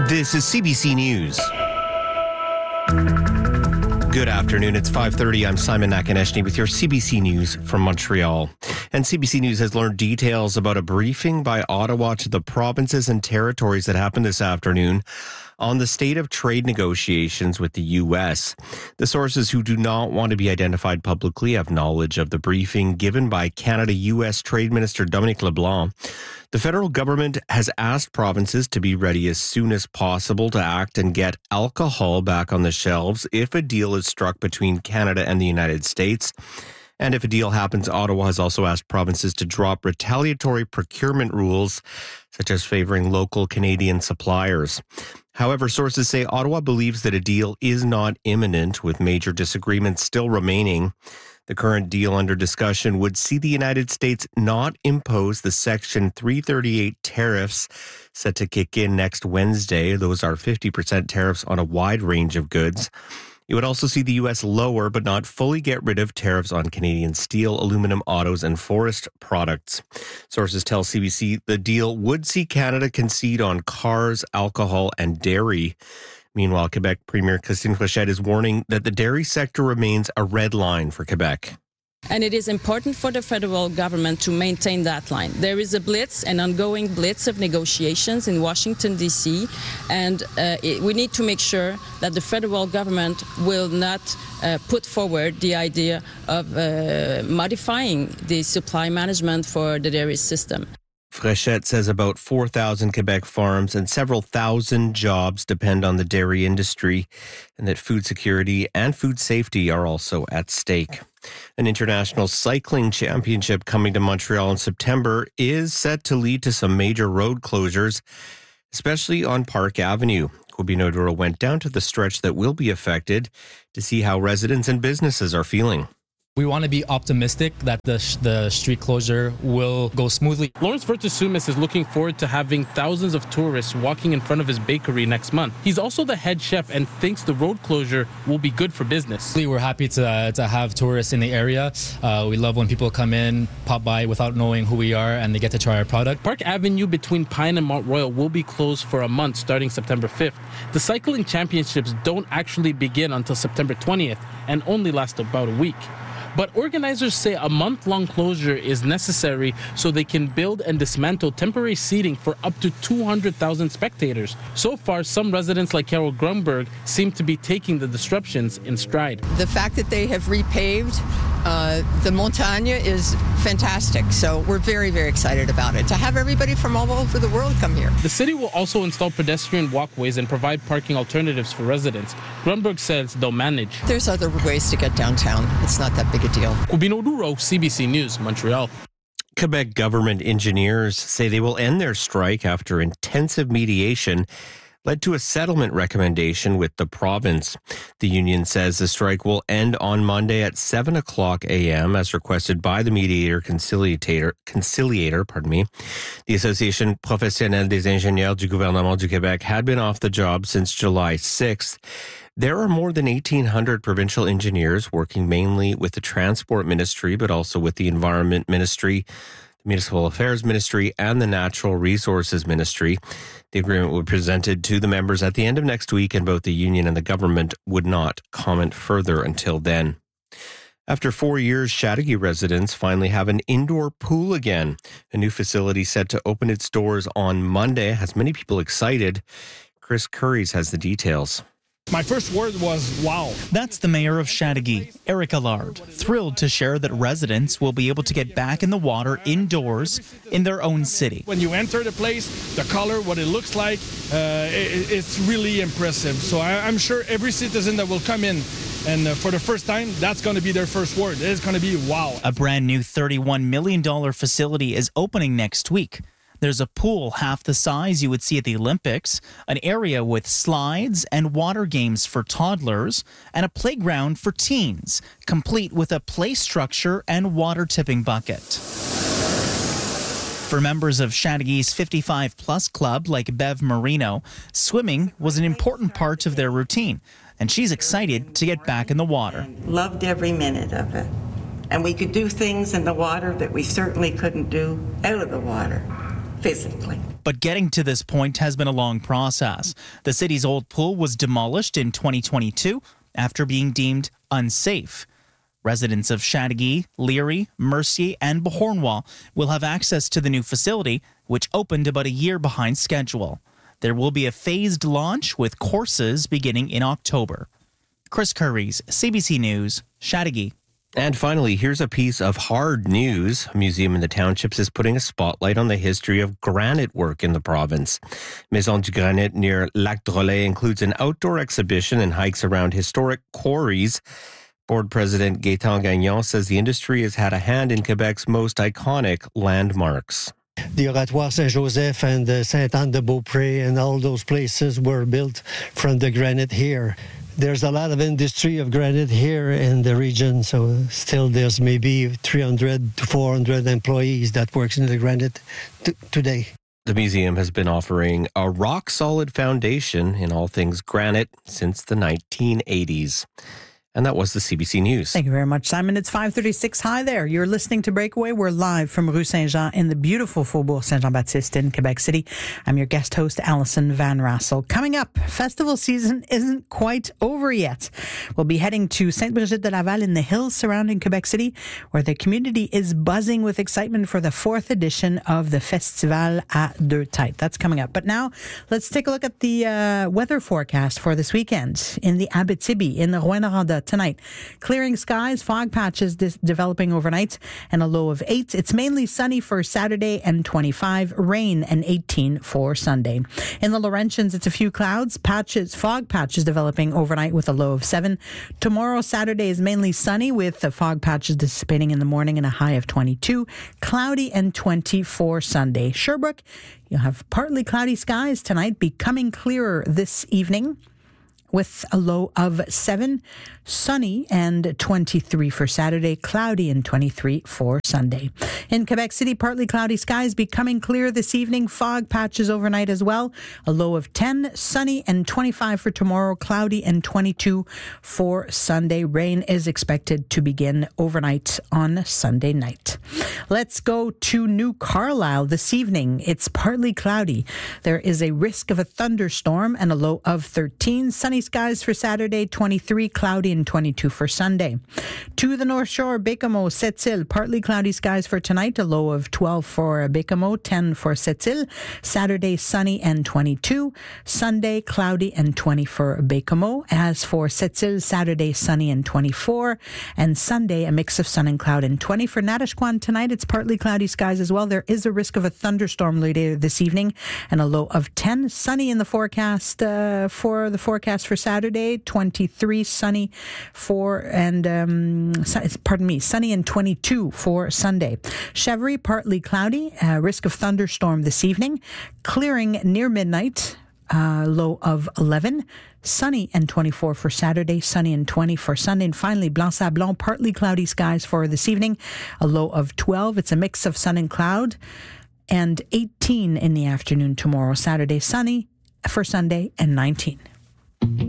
This is CBC News. Good afternoon. It's 5:30. I'm Simon Nakaneshny with your CBC News from Montreal. And CBC News has learned details about a briefing by Ottawa to the provinces and territories that happened this afternoon on the state of trade negotiations with the U.S. The sources who do not want to be identified publicly have knowledge of the briefing given by Canada-U.S. Trade Minister Dominic LeBlanc. The federal government has asked provinces to be ready as soon as possible to act and get alcohol back on the shelves if a deal is struck between Canada and the United States. And if a deal happens, Ottawa has also asked provinces to drop retaliatory procurement rules, such as favoring local Canadian suppliers. However, sources say Ottawa believes that a deal is not imminent, with major disagreements still remaining. The current deal under discussion would see the United States not impose the Section 338 tariffs set to kick in next Wednesday. Those are 50% tariffs on a wide range of goods. It would also see the U.S. lower but not fully get rid of tariffs on Canadian steel, aluminum, autos, and forest products. Sources tell CBC the deal would see Canada concede on cars, alcohol, and dairy. Meanwhile, Quebec Premier Christine Fréchette is warning that the dairy sector remains a red line for Quebec. And it is important for the federal government to maintain that line. There is a blitz, an ongoing blitz of negotiations in Washington, D.C., and we need to make sure that the federal government will not put forward the idea of modifying the supply management for the dairy system. Fréchette says about 4,000 Quebec farms and several thousand jobs depend on the dairy industry, and that food security and food safety are also at stake. An international cycling championship coming to Montreal in September is set to lead to some major road closures, especially on Park Avenue. Cobino Duro went down to the stretch that will be affected to see how residents and businesses are feeling. We want to be optimistic that the street closure will go smoothly. Lawrence Vertusumis is looking forward to having thousands of tourists walking in front of his bakery next month. He's also the head chef and thinks the road closure will be good for business. We're happy to have tourists in the area. We love when people come in, pop by without knowing who we are, and they get to try our product. Park Avenue between Pine and Mount Royal will be closed for a month starting September 5th. The cycling championships don't actually begin until September 20th and only last about a week. But organizers say a month-long closure is necessary so they can build and dismantle temporary seating for up to 200,000 spectators. So far, some residents like Carol Grunberg seem to be taking the disruptions in stride. The fact that they have repaved the Montagne is fantastic. So we're very, very excited about it. To have everybody from all over the world come here. The city will also install pedestrian walkways and provide parking alternatives for residents. Grunberg says they'll manage. There's other ways to get downtown. It's not that big a deal. Cobino Duro, CBC News, Montreal. Quebec government engineers say they will end their strike after intensive mediation led to a settlement recommendation with the province. The union says the strike will end on Monday at 7 o'clock a.m. as requested by the mediator conciliator. The Association Professionnelle des Ingénieurs du Gouvernement du Québec had been off the job since July 6th. There are more than 1,800 provincial engineers working mainly with the Transport Ministry, but also with the Environment Ministry, the Municipal Affairs Ministry, and the Natural Resources Ministry. The agreement will be presented to the members at the end of next week, and both the union and the government would not comment further until then. After 4 years, Chateauguay residents finally have an indoor pool again. A new facility set to open its doors on Monday has many people excited. Chris Curries has the details. My first word was, wow. That's the mayor of Chateauguay, Eric Allard, thrilled to share that residents will be able to get back in the water indoors in their own city. When you enter the place, the color, what it looks like, it's really impressive. So I'm sure every citizen that will come in and for the first time, that's going to be their first word. It's going to be wow. A brand new $31 million facility is opening next week. There's a pool half the size you would see at the Olympics, an area with slides and water games for toddlers, and a playground for teens, complete with a play structure and water tipping bucket. For members of Chateauguay's 55-plus club like Bev Marino, swimming was an important part of their routine, and she's excited to get back in the water. Loved every minute of it. And we could do things in the water that we certainly couldn't do out of the water. Physically. But getting to this point has been a long process. The city's old pool was demolished in 2022 after being deemed unsafe. Residents of Chateauguay, Leary, Mercier, and Beauharnois will have access to the new facility, which opened about a year behind schedule. There will be a phased launch with courses beginning in October. Chris Curries, CBC News, Chateauguay. And finally, here's a piece of hard news. A museum in the townships is putting a spotlight on the history of granite work in the province. Maison du Granit near Lac Drolet includes an outdoor exhibition and hikes around historic quarries. Board President Gaétan Gagnon says the industry has had a hand in Quebec's most iconic landmarks. The Oratoire Saint-Joseph and Sainte-Anne-de-Beaupré and all those places were built from the granite here. There's a lot of industry of granite here in the region, so still there's maybe 300 to 400 employees that works in the granite today. The museum has been offering a rock-solid foundation in all things granite since the 1980s. And that was the CBC News. Thank you very much, Simon. It's 5:36. Hi there. You're listening to Breakaway. We're live from Rue Saint-Jean in the beautiful Faubourg Saint-Jean-Baptiste in Quebec City. I'm your guest host, Alison Van Rassel. Coming up, festival season isn't quite over yet. We'll be heading to Sainte-Brigitte-de-Laval in the hills surrounding Quebec City, where the community is buzzing with excitement for the 4th edition of the Festival à Deux Têtes. That's coming up. But now, let's take a look at the weather forecast for this weekend in the Abitibi, in the Rouyn-Noranda. Tonight, clearing skies, fog patches developing overnight, and a low of 8. It's mainly sunny for Saturday and 25, rain and 18 for Sunday. In the Laurentians, it's a few clouds, fog patches developing overnight with a low of 7. Tomorrow, Saturday, is mainly sunny with the fog patches dissipating in the morning and a high of 22, cloudy and 20 for Sunday. Sherbrooke, you'll have partly cloudy skies tonight, becoming clearer this evening, with a low of 7, sunny and 23 for Saturday, cloudy and 23 for Sunday. In Quebec City, partly cloudy skies becoming clear this evening, fog patches overnight as well, a low of 10, sunny and 25 for tomorrow, cloudy and 22 for Sunday. Rain is expected to begin overnight on Sunday night. Let's go to New Carlisle this evening. It's partly cloudy. There is a risk of a thunderstorm and a low of 13, sunny skies for Saturday, 23, cloudy and 22 for Sunday. To the North Shore, Bécamo, Sept-Îles, partly cloudy skies for tonight, a low of 12 for Bécamo, 10 for Sept-Îles. Saturday, sunny and 22. Sunday, cloudy and 20 for Bécamo. As for Sept-Îles, Saturday, sunny and 24. And Sunday, a mix of sun and cloud and 20. For Natashquan tonight, it's partly cloudy skies as well. There is a risk of a thunderstorm later this evening and a low of 10. Sunny in the forecast for Saturday, 23, sunny sunny and 22 for Sunday. Chevery, partly cloudy, risk of thunderstorm this evening, clearing near midnight, low of 11. Sunny and 24 for Saturday, sunny and 20 for Sunday. And finally, Blanc-Sablon, partly cloudy skies for this evening, a low of 12. It's a mix of sun and cloud, and 18 in the afternoon tomorrow. Saturday, sunny for Sunday, and 19.